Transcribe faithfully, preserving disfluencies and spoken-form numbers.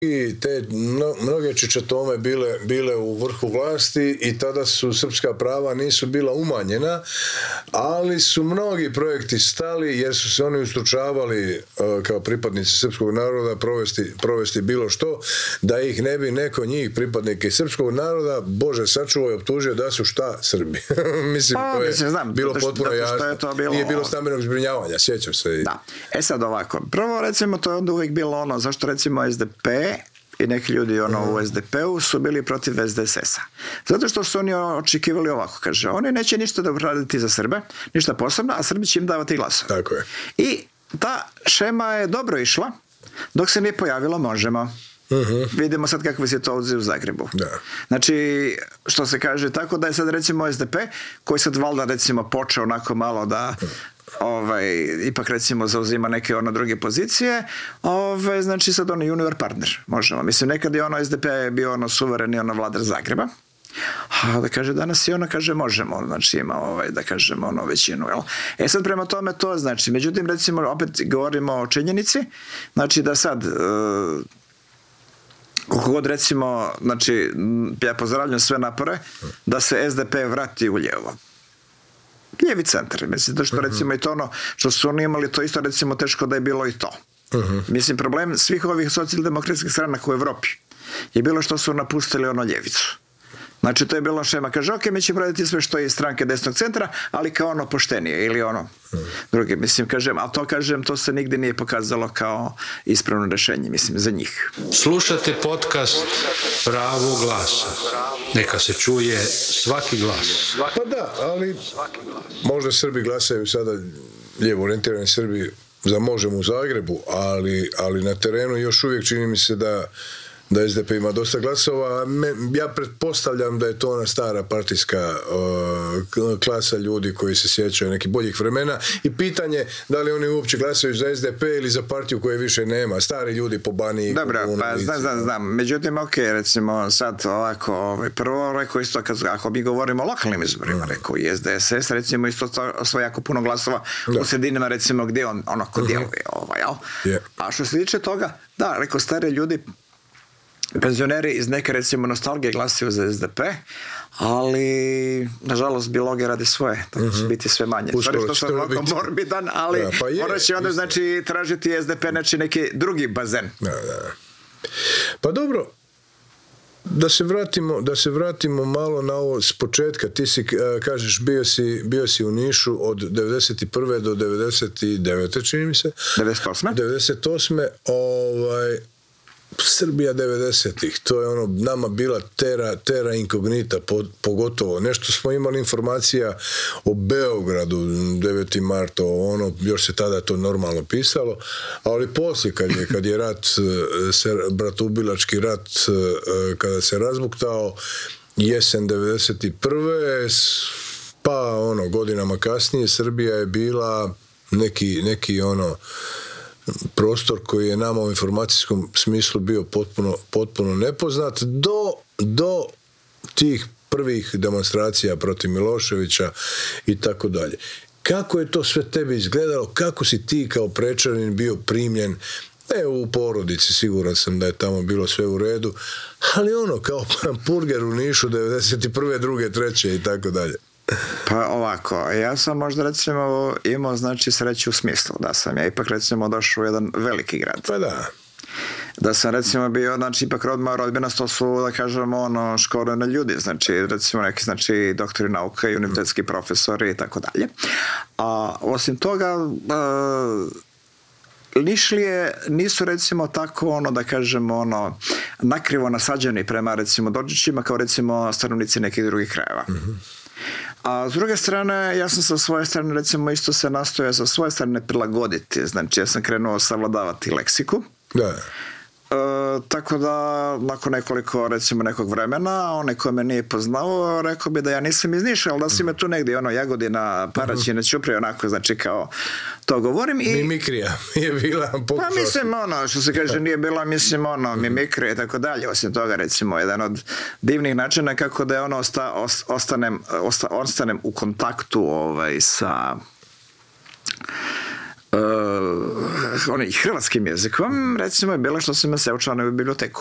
I te mno, mnoge čičatome bile, bile u vrhu vlasti i tada su srpska prava nisu bila umanjena, ali su mnogi projekti stali jer su se oni ustručavali uh, kao pripadnici srpskog naroda provesti, provesti bilo što, da ih ne bi neko njih, pripadnike srpskog naroda, Bože sačuvaj, optužio da su šta Srbi. Mislim, pa, to je mislim, znam, bilo što, potpuno jasno. Je to bilo... Nije bilo stambenog zbrinjavanja, sjećam se. Da. E sad ovako, prvo recimo to je onda uvijek bilo ono, zašto recimo es de pe i neki ljudi ono u es de pe u su bili protiv es de es es-a. Zato što su oni očekivali ovako, kaže, oni neće ništa dobro raditi za Srbe, ništa posebno, a Srbi će im davati glasove. Tako je. I ta šema je dobro išla, dok se nije pojavilo Možemo. Uh-huh. Vidimo sad kakve situacije u Zagrebu. Da. Znači, što se kaže, tako da je sad recimo es de pe, koji sad valjda recimo počeo onako malo da ovaj, ipak recimo zauzima neke ono druge pozicije, ovaj, znači sad ono junior partner, možemo. Mislim, nekad je ono es de pe bio ono suvereni ono vladar Zagreba, a da kaže danas i ona kaže Možemo, znači ima ovaj, da kažemo ono većinu, jel? E sad prema tome to znači, međutim recimo opet govorimo o činjenici, znači da sad uh, koliko god recimo, znači ja pozdravljam sve napore da se es de pe vrati u lijevo. Lijevi centar, mislim, da što uh-huh. recimo i to ono, što su oni imali to isto recimo teško da je bilo i to. Uh-huh. Mislim, problem svih ovih socijaldemokratskih stranaka u Evropi je bilo što su napustili ono ljevicu. Znači, to je bilo šema, kaže, ok, mi ćemo raditi sve što je iz stranke desnog centra, ali kao ono poštenije ili ono hmm. druge, mislim, kažem, ali to kažem, to se nigdje nije pokazalo kao ispravno rješenje, mislim, za njih. Slušate podcast Pravo glasa. Neka se čuje svaki glas. Pa da, ali možda Srbi glasaju sada, lijevo orijentirani Srbi, za Možemo u Zagrebu, ali, ali na terenu još uvijek čini mi se da da es de pe ima dosta glasova. Ja pretpostavljam da je to ona stara partijska uh, klasa ljudi koji se sjećaju nekih boljih vremena i pitanje da li oni uopće glasaju za es de pe ili za partiju koje više nema. Stari ljudi po Baniji. Dobro, pa znam, znam, znam. Međutim, ok, recimo sad ovako, ovaj, prvo rekao isto, kad, ako mi govorimo o lokalnim izborima, mm. rekao i es de es es, recimo isto osvoja jako puno glasova da. U sredinama, recimo gdje on ono kod djeluje. Mm-hmm. Ovaj, yeah. A što se tiče toga, da, rekao, stari ljudi penzioneri iz neke recimo nostalgije glasaju za es de pe, ali nažalost biologija radi svoje, tako će mm-hmm. biti sve manje. Stvari što sam ovako morbidan, ali ja, pa je, morat će onda znači tražiti es de pe znači neki drugi bazen. Da, da. Pa dobro, da se vratimo, da se vratimo malo na ovo s početka. Ti si, kažeš, bio si, bio si u Nišu od devedeset prve do devedeset devete čini mi se. devedeset osme devedeset osme Ovaj, Srbija devedesetih, to je ono nama bila terra, terra incognita, pogotovo. Nešto smo imali informacija o Beogradu, deveti marta, ono, još se tada to normalno pisalo, ali poslije kad je, kad je rat, bratoubilački rat, kada se razbuktao, jesen devedeset prve pa ono, godinama kasnije, Srbija je bila neki, neki ono, prostor koji je nama u informacijskom smislu bio potpuno, potpuno nepoznat do, do tih prvih demonstracija protiv Miloševića i tako dalje. Kako je to sve tebi izgledalo? Kako si ti kao Prečanin bio primljen? Ne u porodici, siguran sam da je tamo bilo sve u redu, ali ono kao hamburger u Nišu devedeset prve, druge, treće i tako dalje. Pa ovako, ja sam možda recimo imao znači sreću u smislu da sam ja ipak recimo došao u jedan veliki grad. Pa da. Da sam recimo bio, znači ipak rod moja rodbina, to su da kažemo ono školeni ljudi, znači recimo neki znači doktori nauka i univerzitetski profesori i tako dalje. A osim toga uh, Nišlije nisu recimo tako ono da kažemo ono nakrivo nasađeni prema recimo Dođićima kao recimo stanovnici nekih drugih krajeva. Mm-hmm. A s druge strane, ja sam sa svoje strane recimo isto se nastojao sa svoje strane prilagoditi, znači ja sam krenuo savladavati leksiku. Da. E, tako da nakon nekoliko recimo nekog vremena onaj ko me nije poznao rekao bi da ja nisam iz Niša, ali da si me tu negdje ono Jagodina, Paraćina, Ćuprije onako znači kao to govorim i mimikrija je bila pokušao. Pa mislim ono što se kaže nije bila mislim ono mimikrija i tako dalje, osim toga recimo jedan od divnih načina kako da je ono osta, ostanem, osta, ostanem u kontaktu ovaj sa Uh, uh, onaj hrvatskim jezikom, recimo je bila što sam ima Seočanovu biblioteku.